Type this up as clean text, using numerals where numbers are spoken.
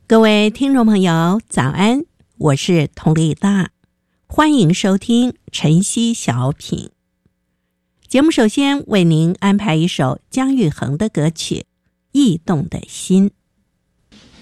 各位听众朋友早安，我是佟丽大，欢迎收听晨曦小品。节目首先为您安排一首姜育恒的歌曲《驿动的心》。